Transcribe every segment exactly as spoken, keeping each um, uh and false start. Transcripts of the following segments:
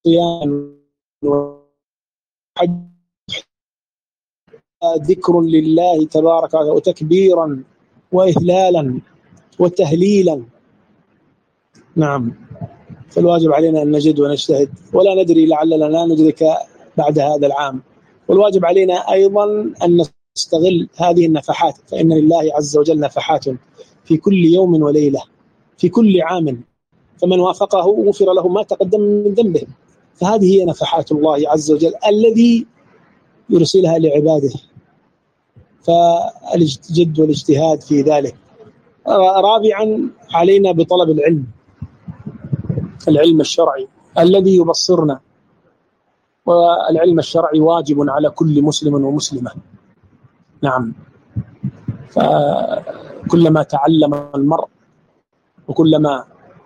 صيام وحج ذكر لله تبارك وتعالى وتكبيرا وإهلالا وتهليلا. نعم، فالواجب علينا أن نجد ونجتهد، ولا ندري لعلنا لا ندرك بعد هذا العام. والواجب علينا أيضا أن نستغل هذه النفحات، فإن لله عز وجل نفحات في كل يوم وليلة في كل عام، فمن وافقه غفر له ما تقدم من ذنبه. فهذه هي نفحات الله عز وجل الذي يرسلها لعباده، فالجد والاجتهاد في ذلك. رابعا، علينا بطلب العلم، العلم الشرعي الذي يبصرنا، والعلم الشرعي واجب على كل مسلم ومسلمة. نعم، فكلما تعلم المرء وكلما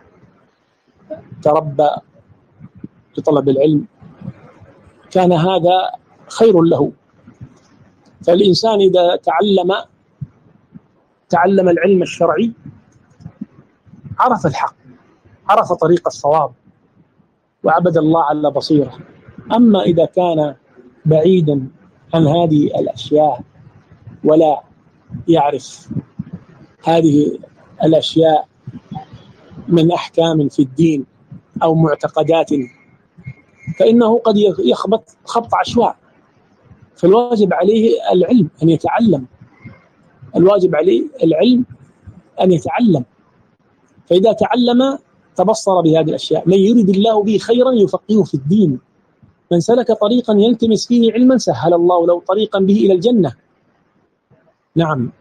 تربى بطلب العلم كان هذا خير له. فالإنسان إذا تعلم تعلم العلم الشرعي عرف الحق، عرف طريق الصواب، وعبد الله على بصيرة. أما إذا كان بعيدا عن هذه الأشياء ولا يعرف هذه الأشياء من أحكام في الدين أو معتقدات، فإنه قد يخبط خبط عشواء. فالواجب عليه العلم، أن يتعلم. الواجب عليه العلم أن يتعلم، فإذا تعلم تبصر بهذه الأشياء. من يريد الله به خيرا يفقهه في الدين، من سلك طريقا يلتمس فيه علما سهل الله له طريقا به إلى الجنة. نعم،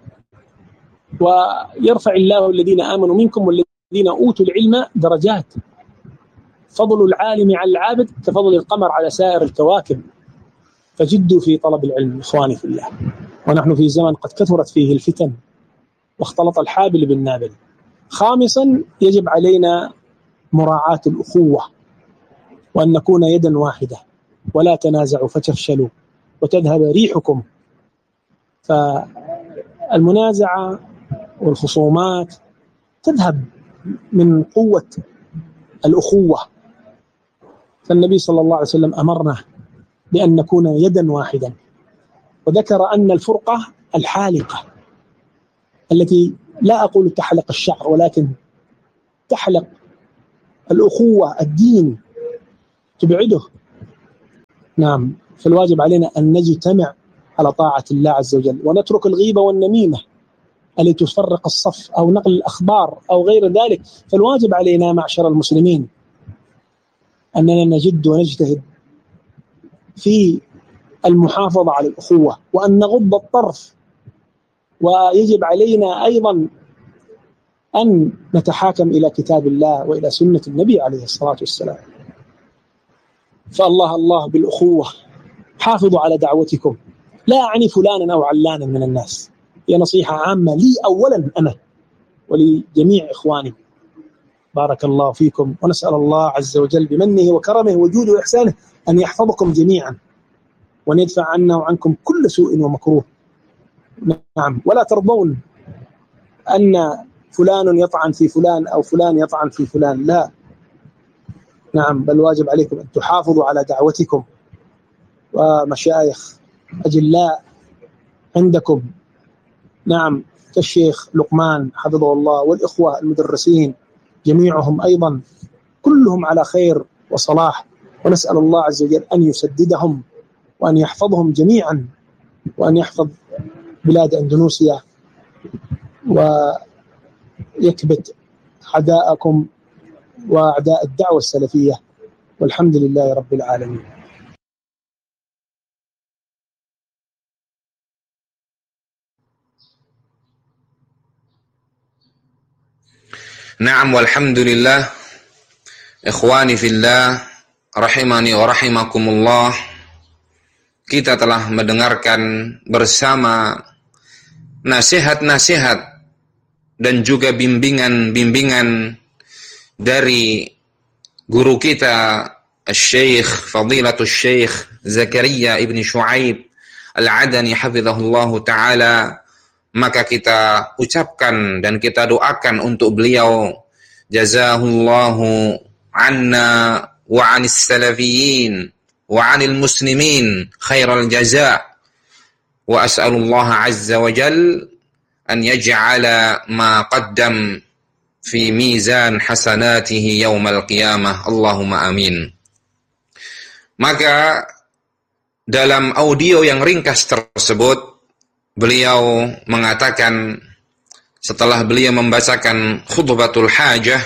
ويرفع الله الذين آمنوا منكم والذين أوتوا العلم درجات. فضل العالم على العابد كفضل القمر على سائر الكواكب. فجدوا في طلب العلم إخواني في الله، ونحن في زمن قد كثرت فيه الفتن واختلط الحابل بالنابل. خامسا، يجب علينا مراعاة الأخوة، وأن نكون يدا واحدة، ولا تنازعوا فتفشلوا وتذهب ريحكم. فالمنازعة والخصومات تذهب من قوة الأخوة. فالنبي صلى الله عليه وسلم أمرنا بأن نكون يدا واحدا، وذكر أن الفرقة الحالقة التي لا أقول تحلق الشعر ولكن تحلق الأخوة الدين تبعده. نعم، فالواجب علينا أن نجتمع على طاعة الله عز وجل، ونترك الغيبة والنميمة التي تفرق الصف أو نقل الأخبار أو غير ذلك. فالواجب علينا معشر المسلمين أننا نجد ونجتهد في المحافظة على الأخوة، وأن نغض الطرف. ويجب علينا أيضا أن نتحاكم إلى كتاب الله وإلى سنة النبي عليه الصلاة والسلام. فالله الله بالأخوة. حافظوا على دعوتكم، لا أعني فلانا أو علانا من الناس، هي نصيحة عامة لي أولا أنا ولجميع إخواني. بارك الله فيكم، ونسأل الله عز وجل بمنه وكرمه وجوده وإحسانه أن يحفظكم جميعا، وأن يدفع عنا وعنكم كل سوء ومكروه. نعم، ولا ترضون أن فلان يطعن في فلان أو فلان يطعن في فلان، لا. نعم، بل واجب عليكم أن تحافظوا على دعوتكم، ومشايخ أجلاء عندكم، نعم، كالشيخ لقمان حفظه الله، والإخوة المدرسين جميعهم أيضا كلهم على خير وصلاح. ونسأل الله عز وجل أن يسددهم وأن يحفظهم جميعا، وأن يحفظ بلاد أندونيسيا، ويكبت أعداءكم وأعداء الدعوة السلفية، والحمد لله رب العالمين. Naam, walhamdulillah. Ikhwani fillah, rahimani wa rahimakumullah. Kita telah mendengarkan bersama nasihat-nasihat dan juga bimbingan-bimbingan dari guru kita Syekh Fadilatul Syekh Zakaria Ibn Shu'aib Al-Adani hafizahullahu ta'ala. Maka kita ucapkan dan kita doakan untuk beliau, jazahullahu anna wa 'anis salafiyyin wa 'anil muslimin khairal jazaa wa as'alullaha 'azza wa jalla an yaj'ala ma qaddam fi mizan hasanatihi yaumal qiyamah. Allahumma amin. Maka dalam audio yang ringkas tersebut beliau mengatakan, setelah beliau membacakan khutbatul hajah,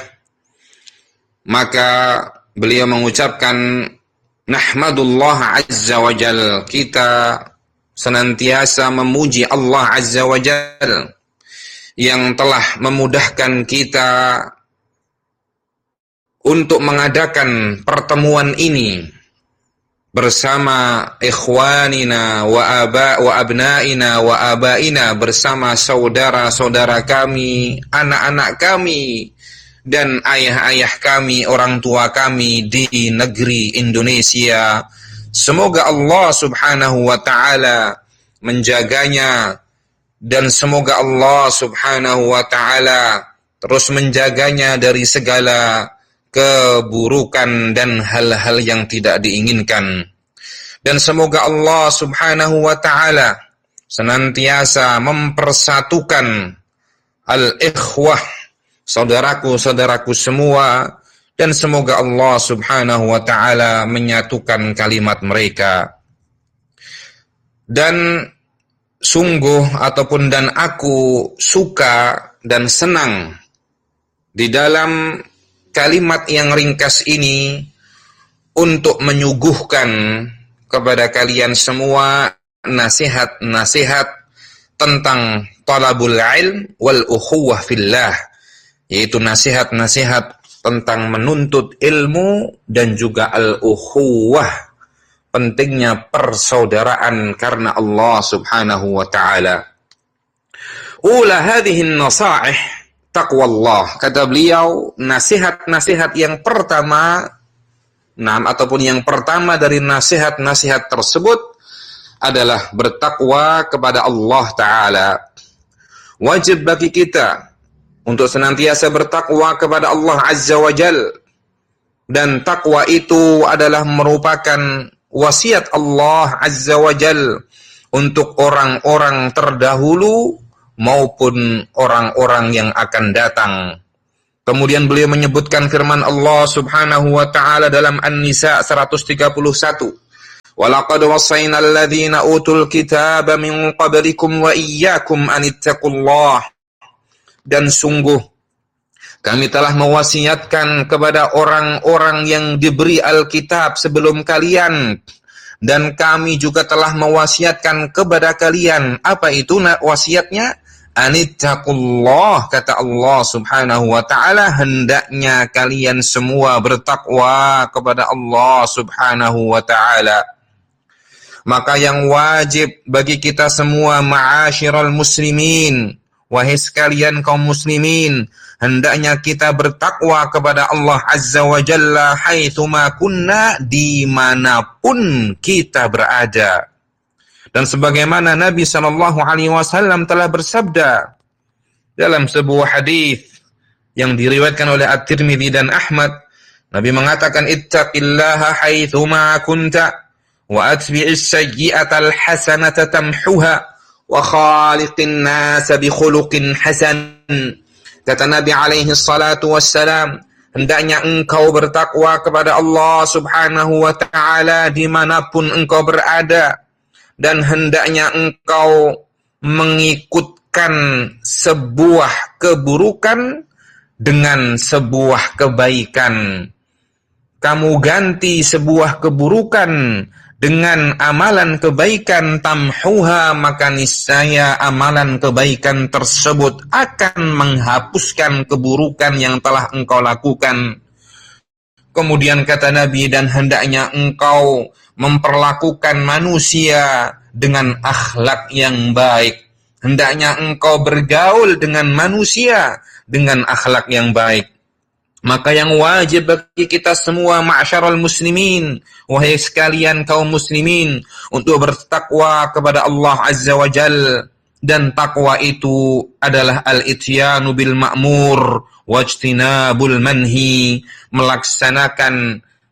maka beliau mengucapkan nahmadullah azza wa jal, kita senantiasa memuji Allah azza wa jal yang telah memudahkan kita untuk mengadakan pertemuan ini bersama ikhwanina wa aba wa abnaina wa abaina, bersama saudara-saudara kami, anak-anak kami dan ayah-ayah kami, orang tua kami di negeri Indonesia. Semoga Allah Subhanahu wa taala menjaganya, dan semoga Allah Subhanahu wa taala terus menjaganya dari segala keburukan dan hal-hal yang tidak diinginkan. Dan semoga Allah Subhanahu wa taala senantiasa mempersatukan al-ikhwah, saudaraku-saudaraku semua, dan semoga Allah Subhanahu wa taala menyatukan kalimat mereka. Dan sungguh ataupun dan aku suka dan senang di dalam kalimat yang ringkas ini untuk menyuguhkan kepada kalian semua nasihat-nasihat tentang talabul ilm wal ukhuwah fillah, yaitu nasihat-nasihat tentang menuntut ilmu dan juga al-ukhuwah, pentingnya persaudaraan karena Allah Subhanahu wa taala. Ula hadhihi an-nasaih taqwallah. Kata beliau, nasihat-nasihat yang pertama, nah ataupun yang pertama dari nasihat-nasihat tersebut adalah bertakwa kepada Allah taala. Wajib bagi kita untuk senantiasa bertakwa kepada Allah Azza wa Jalla, dan takwa itu adalah merupakan wasiat Allah Azza wa Jal untuk orang-orang terdahulu maupun orang-orang yang akan datang. Kemudian beliau menyebutkan firman Allah Subhanahu wa taala dalam An-Nisa seratus tiga puluh satu. Walaqad wassayna alladhina utul kitaba min qablikum wa iyyakum an ittaqullah. Dan sungguh kami telah mewasiatkan kepada orang-orang yang diberi Alkitab sebelum kalian, dan kami juga telah mewasiatkan kepada kalian. Apa itu wasiatnya? Anittaqullah, kata Allah Subhanahu wa taala, hendaknya kalian semua bertakwa kepada Allah Subhanahu wa taala. Maka yang wajib bagi kita semua, ma'asyiral muslimin, wahai sekalian kaum muslimin, hendaknya kita bertakwa kepada Allah Azza wa Jalla haitsuma kunna, dimanapun kita berada. Dan sebagaimana Nabi sallallahu alaihi wasallam telah bersabda dalam sebuah hadis yang diriwayatkan oleh At-Tirmidzi dan Ahmad, Nabi mengatakan, ittaqillaha haitsuma kunta wa atbi'is sayyi'atal hasanata tamhuha wa khaliqin nasa bi khuluqin hasan. Kata Nabi alaihi salatu wassalam, hendaknya engkau bertakwa kepada Allah Subhanahu wa ta'ala dimanapun engkau berada, dan hendaknya engkau mengikutkan sebuah keburukan dengan sebuah kebaikan. Kamu ganti sebuah keburukan dengan amalan kebaikan, tamhuha, maka niscaya amalan kebaikan tersebut akan menghapuskan keburukan yang telah engkau lakukan. Kemudian kata Nabi, dan hendaknya engkau memperlakukan manusia dengan akhlak yang baik. Hendaknya engkau bergaul dengan manusia dengan akhlak yang baik. Maka yang wajib bagi kita semua, ma'syaral muslimin, wahai sekalian kaum muslimin, untuk bertakwa kepada Allah Azza wa Jal. Dan takwa itu adalah al-ityanu bil ma'mur wajtinabul manhi, melaksanakan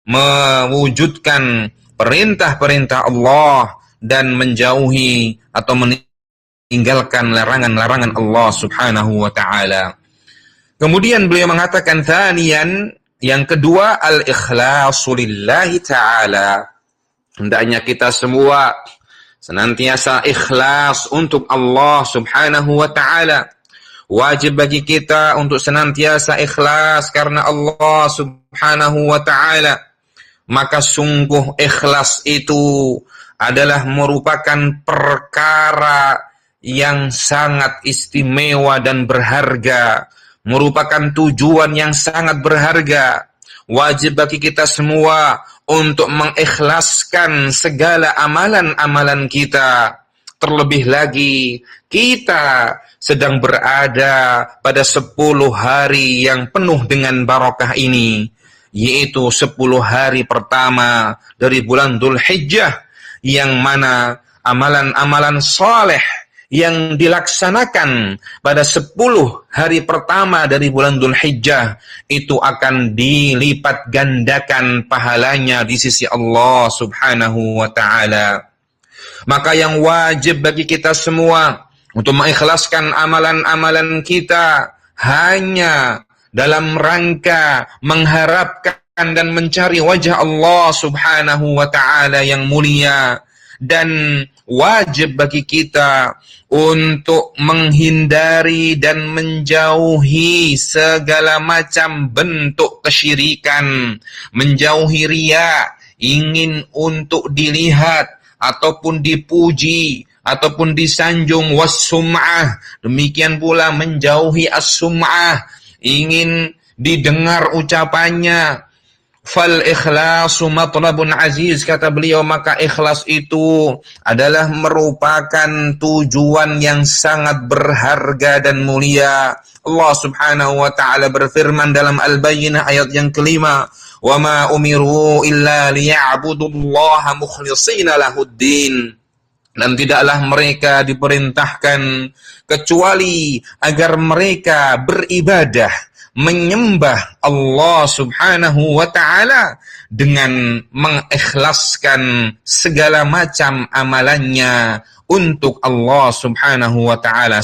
mewujudkan perintah-perintah Allah dan menjauhi atau meninggalkan larangan-larangan Allah Subhanahu wa taala. Kemudian beliau mengatakan tsaniyan, yang kedua, al-ikhlasu lillahi ta'ala. Hendaknya kita semua senantiasa ikhlas untuk Allah Subhanahu wa ta'ala. Wajib bagi kita untuk senantiasa ikhlas karena Allah Subhanahu wa ta'ala. Maka sungguh ikhlas itu adalah merupakan perkara yang sangat istimewa dan berharga, merupakan tujuan yang sangat berharga. Wajib bagi kita semua untuk mengikhlaskan segala amalan-amalan kita. Terlebih lagi, kita sedang berada pada sepuluh hari yang penuh dengan barakah ini, yaitu sepuluh hari pertama dari bulan Dzulhijjah, yang mana amalan-amalan saleh yang dilaksanakan pada sepuluh hari pertama dari bulan Dzulhijjah itu akan dilipat gandakan pahalanya di sisi Allah Subhanahu wa ta'ala. Maka yang wajib bagi kita semua untuk mengikhlaskan amalan-amalan kita hanya dalam rangka mengharapkan dan mencari wajah Allah Subhanahu wa ta'ala yang mulia. Dan wajib bagi kita untuk menghindari dan menjauhi segala macam bentuk kesyirikan, menjauhi riya, ingin untuk dilihat ataupun dipuji ataupun disanjung, was-sum'ah, demikian pula menjauhi as-sum'ah, ingin didengar ucapannya. Fal ikhlasu matlabun aziz, kata beliau, maka ikhlas itu adalah merupakan tujuan yang sangat berharga dan mulia. Allah Subhanahu wa ta'ala berfirman dalam Al-Bayyinah ayat yang kelima, wa ma umiru illa liya'budullaha mukhlishina lahuddin. Dan tidaklah mereka diperintahkan kecuali agar mereka beribadah, menyembah Allah Subhanahu wa ta'ala dengan mengikhlaskan segala macam amalannya untuk Allah Subhanahu wa ta'ala